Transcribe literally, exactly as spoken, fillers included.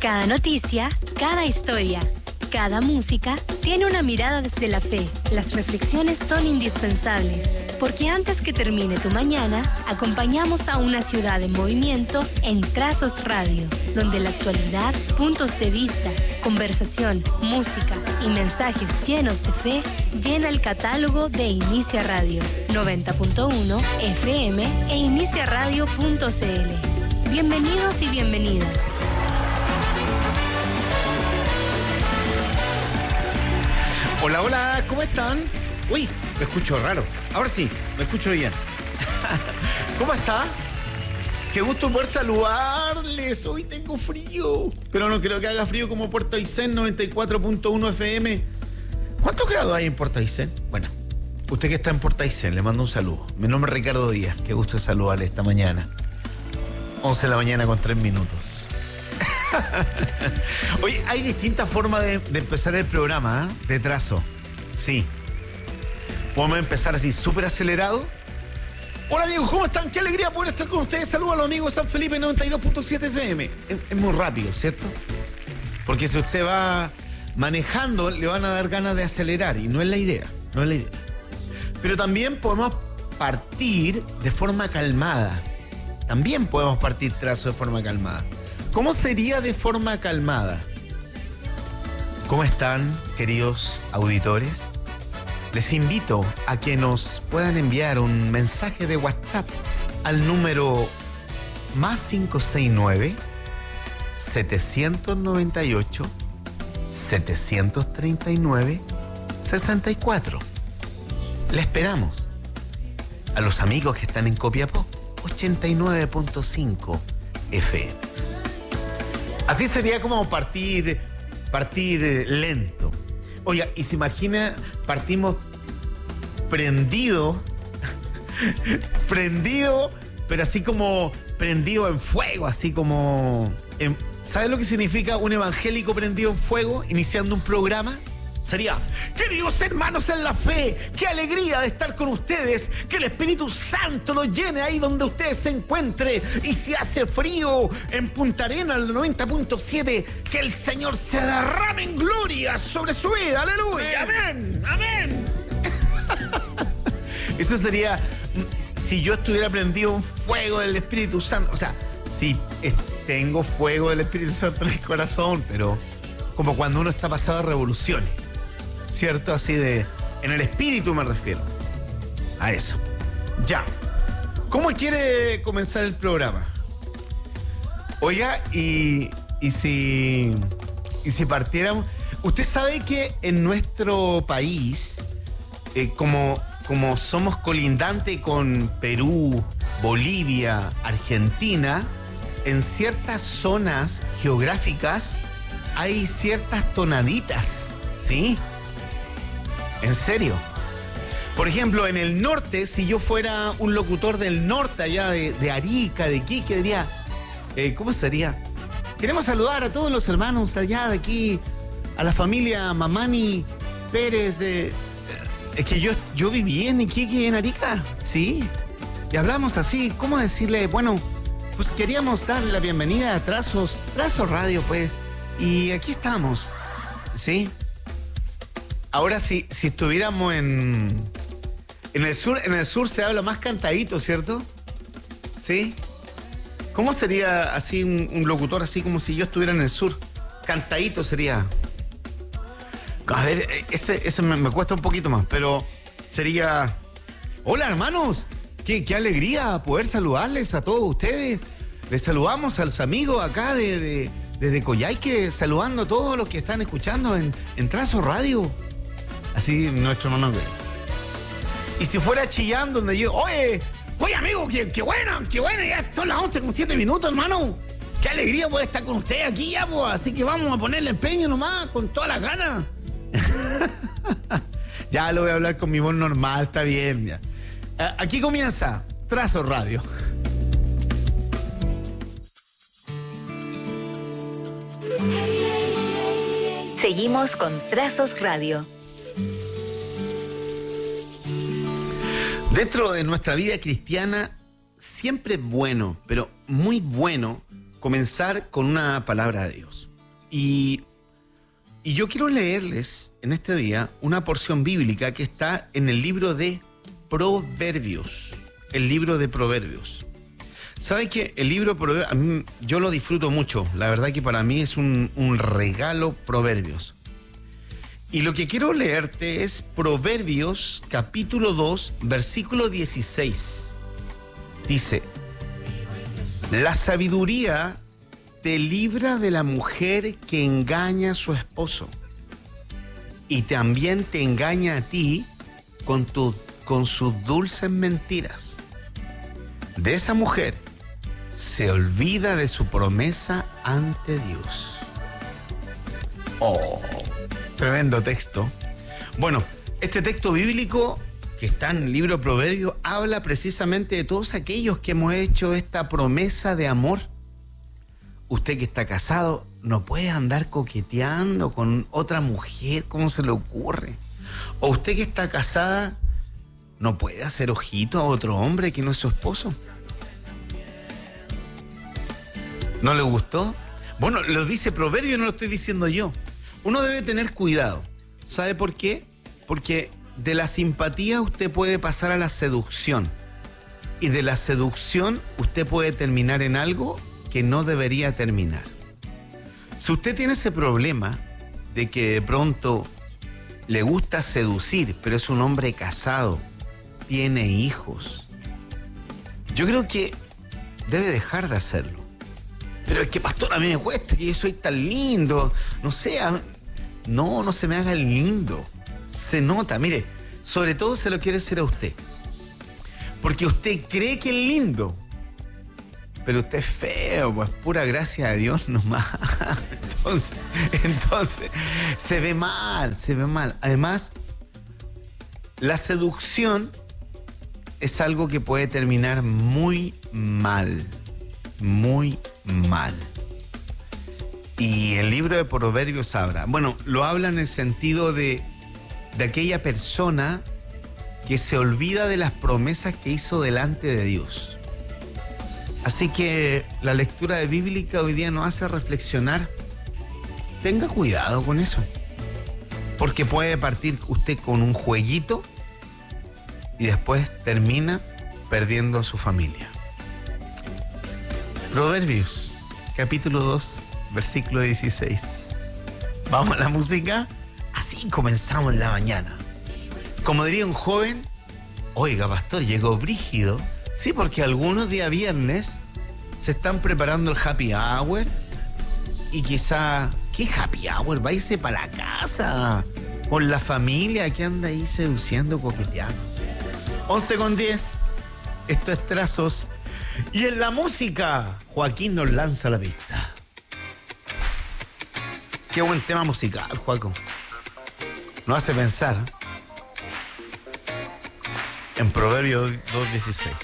Cada noticia, cada historia, cada música tiene una mirada desde la fe. Las reflexiones son indispensables, porque antes que termine tu mañana, acompañamos a una ciudad en movimiento en Trazos Radio, donde la actualidad, puntos de vista, conversación, música y mensajes llenos de fe llena el catálogo de Inicia Radio, noventa punto uno F M e inicia radio punto c l. Bienvenidos y bienvenidas. Hola, hola, ¿cómo están? Uy, me escucho raro. Ahora sí, me escucho bien. ¿Cómo está? Qué gusto poder saludarles. Hoy tengo frío, pero no creo que haga frío como Puerto Aysén, noventa y cuatro punto uno F M. ¿Cuántos grados hay en Puerto Aysén? Bueno, usted que está en Puerto Aysén, le mando un saludo. Mi nombre es Ricardo Díaz. Qué gusto saludarle esta mañana. once de la mañana con tres minutos. Oye, hay distintas formas de, de empezar el programa, ¿eh? De trazo. Sí. Podemos empezar así, súper acelerado. Hola amigos, ¿cómo están? Qué alegría poder estar con ustedes. Saludos a los amigos de San Felipe noventa y dos punto siete F M. Es, es muy rápido, ¿cierto? Porque si usted va manejando, le van a dar ganas de acelerar. Y no es la idea, no es la idea. Pero también podemos partir de forma calmada. También podemos partir trazo de forma calmada. ¿Cómo sería de forma calmada? ¿Cómo están, queridos auditores? Les invito a que nos puedan enviar un mensaje de WhatsApp al número más cinco seis nueve, siete nueve ocho, siete tres nueve, seis cuatro. Le esperamos. A los amigos que están en Copiapó, ochenta y nueve punto cinco F M. Así sería como partir, partir lento. Oiga, y se imagina, partimos prendido, prendido, pero así como prendido en fuego, así como... En, ¿sabe lo que significa un evangélico prendido en fuego, iniciando un programa? Sería, queridos hermanos en la fe, qué alegría de estar con ustedes, que el Espíritu Santo los llene ahí donde usted se encuentre, y si hace frío en Punta Arenas, el noventa punto siete, que el Señor se derrame en gloria sobre su vida, aleluya, amén, amén. Eso sería, si yo estuviera prendido en fuego del Espíritu Santo, o sea, si tengo fuego del Espíritu Santo en el corazón, pero como cuando uno está pasado de revoluciones. ¿Cierto? Así de... En el espíritu me refiero. A eso. Ya. ¿Cómo quiere comenzar el programa? Oiga, y, y si... Y si partiéramos... Usted sabe que en nuestro país, eh, como, como somos colindantes con Perú, Bolivia, Argentina, en ciertas zonas geográficas hay ciertas tonaditas, ¿sí? ¿En serio? Por ejemplo, en el norte, si yo fuera un locutor del norte, allá de, de Arica, de Iquique, diría, eh, ¿cómo sería? Queremos saludar a todos los hermanos allá de aquí, a la familia Mamani Pérez de... Es que yo, yo viví en Iquique, en Arica, sí. Y hablamos así, ¿cómo decirle? Bueno, pues queríamos darle la bienvenida a Trazos, Trazos Radio, pues, y aquí estamos, ¿sí? Ahora, si, si estuviéramos en, en el sur, en el sur se habla más cantadito, ¿cierto? ¿Sí? ¿Cómo sería así un, un locutor así como si yo estuviera en el sur? Cantadito sería. A ver, ese, ese me, me cuesta un poquito más, pero sería... Hola, hermanos, qué, qué alegría poder saludarles a todos ustedes. Les saludamos a los amigos acá de, de, desde Coyhaique, saludando a todos los que están escuchando en, en Trazo Radio. Así nuestro hermano. Y si fuera Chillán, donde yo, oye, oye amigo, qué, qué bueno, qué bueno, ya son las once con siete minutos, hermano. Qué alegría poder estar con usted aquí ya, pues. Así que vamos a ponerle empeño nomás, con todas las ganas. Ya lo voy a hablar con mi voz normal, está bien. Ya. Aquí comienza Trazo Radio. Seguimos con Trazos Radio. Dentro de nuestra vida cristiana, siempre es bueno, pero muy bueno, comenzar con una palabra de Dios. Y, y yo quiero leerles en este día una porción bíblica que está en el libro de Proverbios. El libro de Proverbios. ¿Saben qué? El libro de Proverbios, a mí, yo lo disfruto mucho. La verdad que para mí es un, un regalo Proverbios. Y lo que quiero leerte es Proverbios capítulo dos, versículo dieciséis. Dice: la sabiduría te libra de la mujer que engaña a su esposo, y también te engaña a ti con, tu, con sus dulces mentiras. De esa mujer se olvida de su promesa ante Dios. Oh, tremendo texto. Bueno, este texto bíblico que está en el libro de Proverbios habla precisamente de todos aquellos que hemos hecho esta promesa de amor. Usted que está casado no puede andar coqueteando con otra mujer, ¿cómo se le ocurre? O usted que está casada no puede hacer ojito a otro hombre que no es su esposo. ¿No le gustó? Bueno, lo dice Proverbio, no lo estoy diciendo yo. Uno debe tener cuidado. ¿Sabe por qué? Porque de la simpatía usted puede pasar a la seducción. Y de la seducción usted puede terminar en algo que no debería terminar. Si usted tiene ese problema de que de pronto le gusta seducir, pero es un hombre casado, tiene hijos, yo creo que debe dejar de hacerlo. Pero es que, pastor, a mí me cuesta, que yo soy tan lindo, no sé, a... no, no se me haga el lindo. Se nota, mire, sobre todo se lo quiere hacer a usted. Porque usted cree que es lindo, pero usted es feo, pues pura gracia de Dios nomás. Entonces, entonces, se ve mal, se ve mal. Además, la seducción es algo que puede terminar muy mal, muy mal. Y el libro de Proverbios habla, bueno, lo habla en el sentido de, de aquella persona que se olvida de las promesas que hizo delante de Dios. Así que la lectura de bíblica hoy día nos hace reflexionar. Tenga cuidado con eso, porque puede partir usted con un jueguito y después termina perdiendo a su familia. Proverbios, capítulo dos, versículo dieciséis. Vamos a la música. Así comenzamos la mañana. Como diría un joven, oiga, pastor, llegó brígido. Sí, porque algunos días viernes se están preparando el happy hour y quizá, ¿qué happy hour? Váyase para la casa con la familia que anda ahí seduciendo, coqueteando. once con diez, esto es Trazos. Y en la música, Joaquín nos lanza la pista. Qué buen tema musical, Joaco. Nos hace pensar en Proverbios dos dieciséis.